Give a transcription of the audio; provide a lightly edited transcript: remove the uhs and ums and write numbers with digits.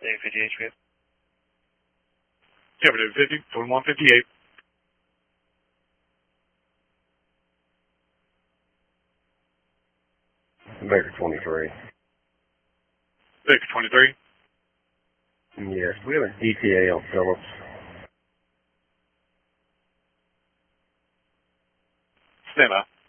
50 HP. Temperature 50, 2158. Baker 23. Baker 23. Yes, we have an ETA on Phillips. Stand by.